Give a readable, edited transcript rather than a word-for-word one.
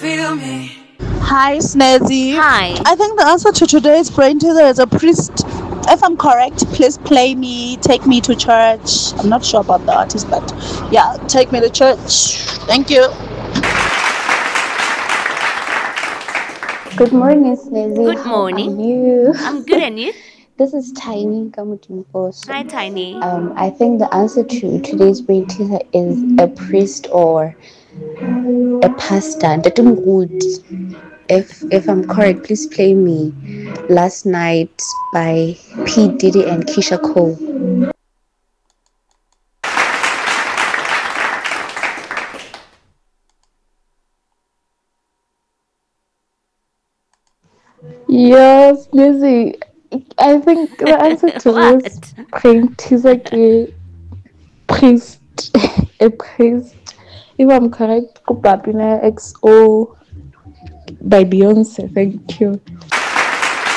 Hi, Snazzy. Hi. I think the answer to today's brain teaser is a priest. If I'm correct, please play me, take me to church. I'm not sure about the artist, but yeah, take me to church. Thank you. Good morning, Snazzy. Good How are morning. you? I'm good, and you? This is Tiny Kamutimposo. Hi, Tiny. I think the answer to today's brain teaser is a priest or a pastor. Ntatemgudi. If I'm correct, please play me Last Night by P. Diddy and Keisha Cole. Yes, Lizzie. I think the answer to this What? brain teaser is priest. A priest. If I'm correct, Kupapina XO by Beyonce. Thank you.